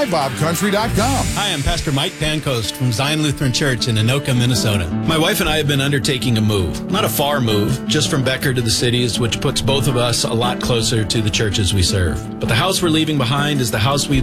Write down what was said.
MyBobCountry.com. Hi, I'm Pastor Mike Pancoast from Zion Lutheran Church in Anoka, Minnesota. My wife and I have been undertaking a move. Not a far move, just from Becker to the cities, which puts both of us a lot closer to the churches we serve. But the house we're leaving behind is the house we